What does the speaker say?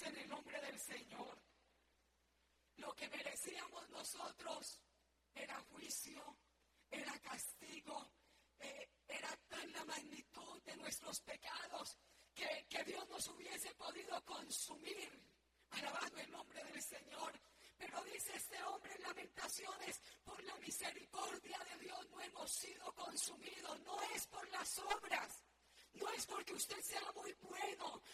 Dice en el nombre del Señor. Lo que merecíamos nosotros era juicio, era castigo, era tan la magnitud de nuestros pecados que Dios nos hubiese podido consumir, alabando el nombre del Señor. Pero dice este hombre en Lamentaciones, por la misericordia de Dios no hemos sido consumidos. No es por las obras, no es porque usted sea muy bueno,